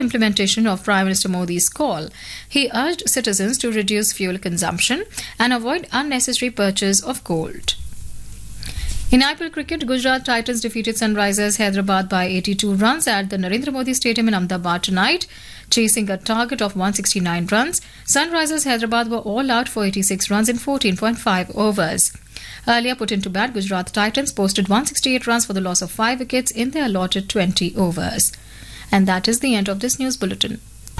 implementation of Prime Minister Modi's call. He urged citizens to reduce fuel consumption and avoid unnecessary purchase of gold. In IPL cricket, Gujarat Titans defeated Sunrisers Hyderabad by 82 runs at the Narendra Modi Stadium in Ahmedabad tonight, chasing a target of 169 runs. Sunrisers Hyderabad were all out for 86 runs in 14.5 overs. Earlier put into bat, Gujarat Titans posted 168 runs for the loss of 5 wickets in their allotted 20 overs. And that is the end of this news bulletin.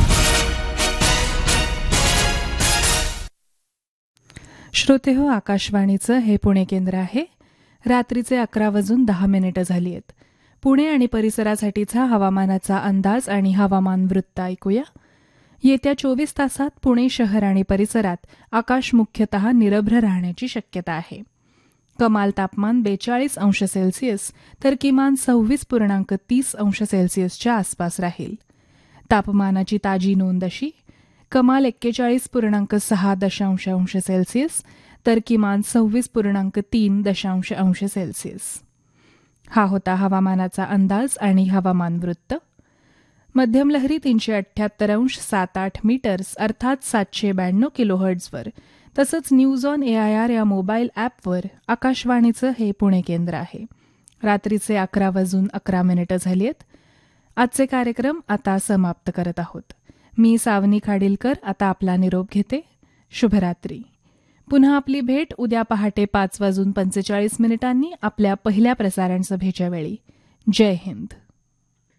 श्रोते हो, आकाशवाणीचं हे पुणे केंद्र आहे. रात्रीचे 11:10 झाली आहेत. पुणे आणि परिसरासाठीचा हवामानाचा अंदाज आणि हवामान वृत्त ऐकूया. येत्या 24 तासात पुणे शहर आणि परिसरात आकाश मुख्यतः निरभ्र राहण्याची शक्यता आहे. कमाल तापमान 42 अंश सेल्सिअस तर किमान 26.30 अंश सेल्सिअसच्या आसपास राहील. तापमानाची ताजी नोंद अशी: कमाल 41.6 अंश सेल्सिअस तर किमान 26.3 अंश सेल्सिअस. हा होता हवामानाचा अंदाज आणि हवामान वृत्त. मध्यम लहरी 378.78 मीटर्स अर्थात 792 किलोहर्ट्झवर तसंच न्यूज ऑन AIR या मोबाईल ॲपवर आकाशवाणीचं हे पुणे केंद्र आहे. रात्रीचे 11:11 झाली आहेत. आजचे कार्यक्रम आता समाप्त करत आहोत. मी सावनी खाडीलकर आता आपला निरोप घेते. शुभरात्री. पुन्हा आपली भेट उद्या पहाटे 5:45 आपल्या पहिल्या प्रसारण सभेच्या वेळी. जय हिंद.